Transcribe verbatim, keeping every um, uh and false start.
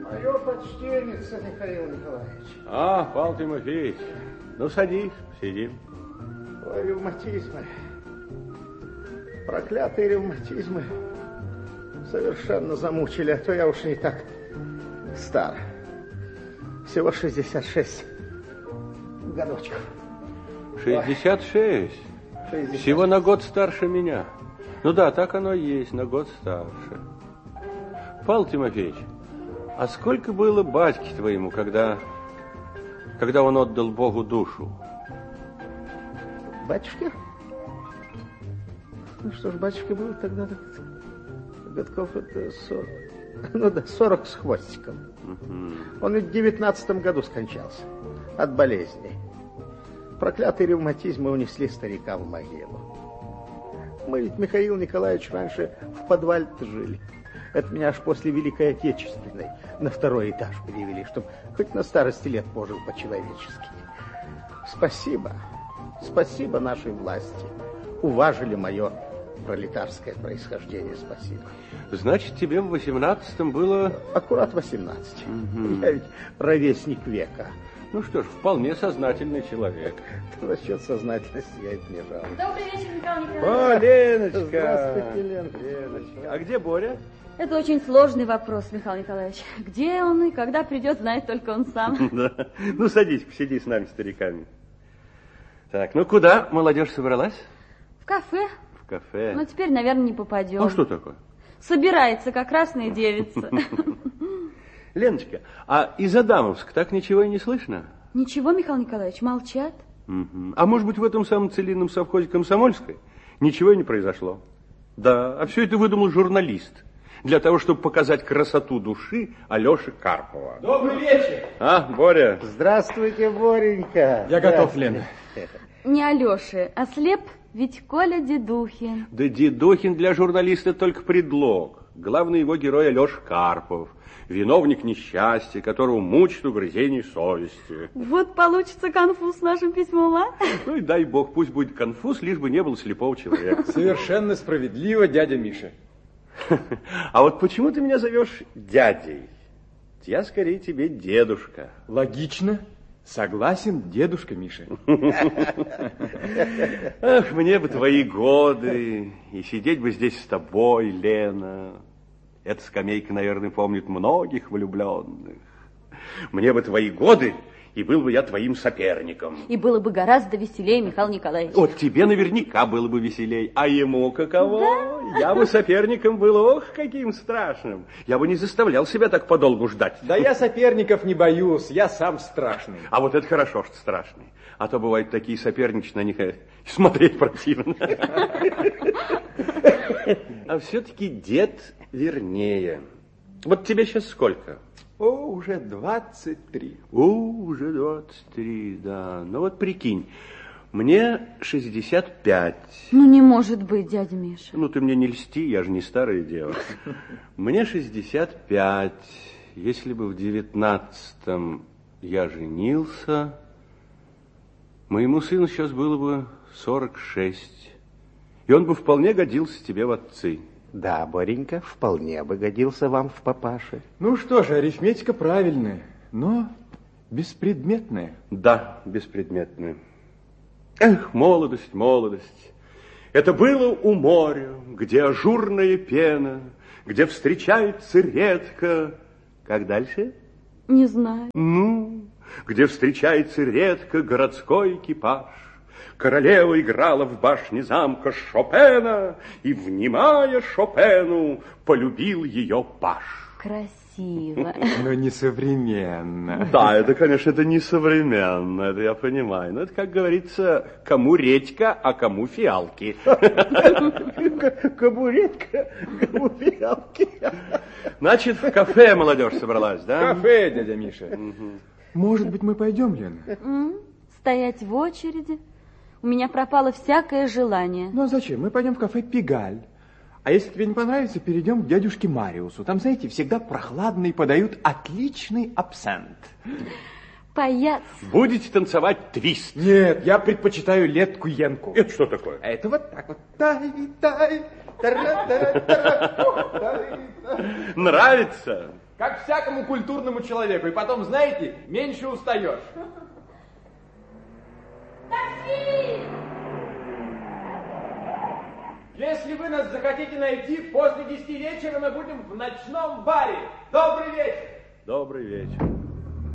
Мое почтенница, Михаил Николаевич. А, Павел Тимофеевич, ну садись, сидим. Ой, ревматизмы. Проклятые ревматизмы совершенно замучили, а то я уж не так стар. Всего шестьдесят шесть годочков. шестьдесят шесть? шестьдесят. Всего на год старше меня. Ну да, так оно и есть, на год старше. Павел Тимофеевич, а сколько было батьке твоему, когда, когда он отдал Богу душу? Батюшке? Ну что ж, батюшке было тогда годков это сорок. Ну да, сорок с хвостиком. Угу. Он ведь в девятнадцатом году скончался от болезни. Проклятые ревматизмы унесли старика в могилу. Мы ведь, Михаил Николаевич, раньше в подвале-то жили. Это меня аж после Великой Отечественной на второй этаж перевели, чтобы хоть на старости лет пожил по-человечески. Спасибо. Спасибо нашей власти. Уважили мое пролетарское происхождение. Спасибо. Значит, тебе в восемнадцатом было... Аккурат восемнадцать. Угу. Я ведь ровесник века. Ну что ж, вполне сознательный человек. Насчет сознательности я это не жалуюсь. Добрый вечер, Михаил Николаевич. О, Леночка. Здравствуйте, Леночка. Леночка. А где Боря? Это очень сложный вопрос, Михаил Николаевич. Где он и когда придет, знает только он сам. Да. Ну, садись, посиди с нами, стариками. Так, ну куда молодежь собралась? В кафе. В кафе. Но теперь, наверное, не попадем. А что такое? Собирается, как красная девица. Леночка, а из Адамовска так ничего и не слышно? Ничего, Михаил Николаевич, молчат. Угу. А может быть, в этом самом целинном совхозе Комсомольской ничего и не произошло? Да, а все это выдумал журналист для того, чтобы показать красоту души Алёши Карпова. Добрый вечер. А, Боря? Здравствуйте, Боренька. Я готов, Лена. Не Алёши, а слеп, ведь Коля Дедухин. Да Дедухин для журналиста только предлог. Главный его герой Алёша Карпов. Виновник несчастья, которого мучит угрызение совести. Вот получится конфуз с нашим письмом, а? Ну и дай бог, пусть будет конфуз, лишь бы не было слепого человека. Совершенно справедливо, дядя Миша. А вот почему ты меня зовешь дядей? Я скорее тебе дедушка. Логично. Согласен, дедушка Миша. Ах, мне бы твои годы, и сидеть бы здесь с тобой, Лена. Эта скамейка, наверное, помнит многих влюбленных. Мне бы твои годы, и был бы я твоим соперником. И было бы гораздо веселее, Михаил Николаевич. Вот тебе наверняка было бы веселей, а ему каково? Да? Я бы соперником был, ох, каким страшным. Я бы не заставлял себя так подолгу ждать. Да я соперников не боюсь, я сам страшный. А вот это хорошо, что страшный. А то бывают такие соперничать, на них и смотреть противно. А все-таки дед вернее. Вот тебе сейчас сколько? О, уже двадцать три. О, уже двадцать три, да. Ну вот прикинь, мне шестьдесят пять. Ну не может быть, дядя Миша. Ну ты мне не льсти, я же не старая дева. Мне шестьдесят пять. Если бы в девятнадцатом я женился, моему сыну сейчас было бы сорок шесть. И он бы вполне годился тебе в отцы. Да, Боренька, вполне бы годился вам в папаше. Ну что же, арифметика правильная, но беспредметная. Да, беспредметная. Эх, молодость, молодость. Это было у моря, где ажурная пена, где встречается редко... Как дальше? Не знаю. Ну, где встречается редко городской экипаж. Королева играла в башне замка Шопена, и, внимая Шопену, полюбил ее паж. Красиво. Но не современно. Да, это, конечно, это не современно, это я понимаю. Но это, как говорится, кому редька, а кому фиалки. Кому редька, кому фиалки. Значит, в кафе молодежь собралась, да? Кафе, дядя Миша. Может быть, мы пойдем, Лена? Стоять в очереди? У меня пропало всякое желание. Ну а зачем? Мы пойдем в кафе «Пигаль». А если тебе не понравится, перейдем к дядюшке Мариусу. Там, знаете, всегда прохладно и подают отличный абсент. Паяц. Будете танцевать твист? Нет, я предпочитаю летку-янку. Это что такое? Это вот так вот. Тай, тай, Нравится? Как всякому культурному человеку. И потом, знаете, меньше устаешь. Такси! Если вы нас захотите найти, после десяти вечера мы будем в ночном баре. Добрый вечер. Добрый вечер.